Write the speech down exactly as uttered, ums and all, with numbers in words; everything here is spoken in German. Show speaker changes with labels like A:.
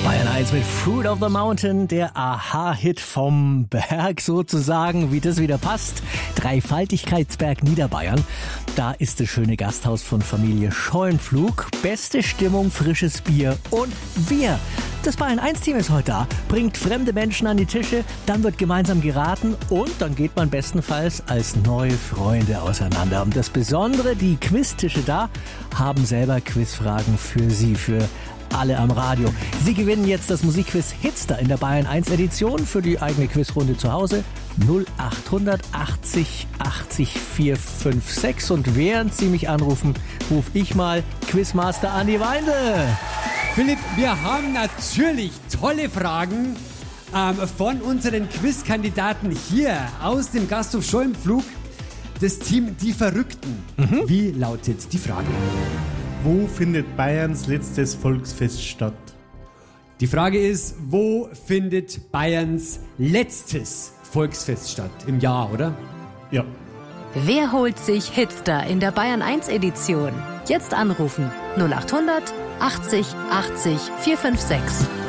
A: Bayern eins mit Fruit of the Mountain, der Aha-Hit vom Berg sozusagen, wie das wieder passt. Dreifaltigkeitsberg Niederbayern. Da ist das schöne Gasthaus von Familie Scheuenpflug. Beste Stimmung, frisches Bier und wir. Das Bayern eins Team ist heute da, bringt fremde Menschen an die Tische, dann wird gemeinsam geraten und dann geht man bestenfalls als neue Freunde auseinander. Und das Besondere, die Quiztische da haben selber Quizfragen für Sie, für alle am Radio. Sie gewinnen jetzt das Musikquiz Hitster in der Bayern eins Edition für die eigene Quizrunde zu Hause. null achthundert achtzig achtzig vier fünf sechs und während Sie mich anrufen, rufe ich mal Quizmaster Andi Weindl.
B: Philipp, wir haben natürlich tolle Fragen ähm, von unseren Quizkandidaten hier aus dem Gasthof Scheuenpflug. Das Team Die Verrückten. Mhm. Wie lautet die Frage?
C: Wo findet Bayerns letztes Volksfest statt?
B: Die Frage ist, wo findet Bayerns letztes Volksfest statt? Im Jahr, oder?
C: Ja.
D: Wer holt sich Hitster in der Bayern eins Edition? Jetzt anrufen null achthundert achtzig achtzig vier fünf sechs.